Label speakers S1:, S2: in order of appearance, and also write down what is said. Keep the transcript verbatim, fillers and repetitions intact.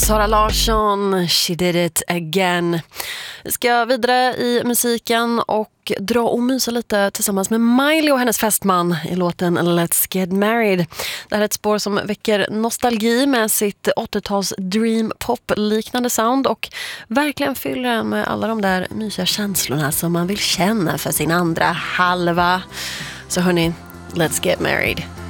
S1: Sara Larsson, She Did It Again. Vi ska vidare i musiken och dra och mysa lite tillsammans med Miley och hennes fästman i låten Let's Get Married. Det här är ett spår som väcker nostalgi med sitt åttio-tals dream pop-liknande sound och verkligen fyller den med alla de där mysiga känslorna som man vill känna för sin andra halva. Så hörni, Let's Get Married.